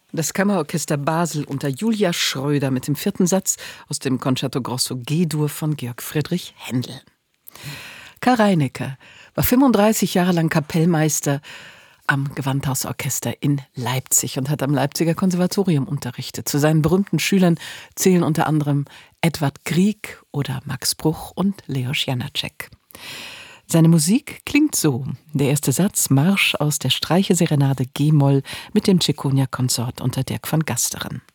Das Kammerorchester Basel unter Julia Schröder mit dem 4. Satz aus dem Concerto Grosso G-Dur von Georg Friedrich Händel. Karl Reinecker war 35 Jahre lang Kapellmeister am Gewandhausorchester in Leipzig und hat am Leipziger Konservatorium unterrichtet. Zu seinen berühmten Schülern zählen unter anderem Edward Grieg oder Max Bruch und Leos Janáček. Seine Musik klingt so. Der erste Satz, Marsch aus der Streicheserenade G-Moll mit dem Cicogna-Konsort unter Dirk van Gasteren.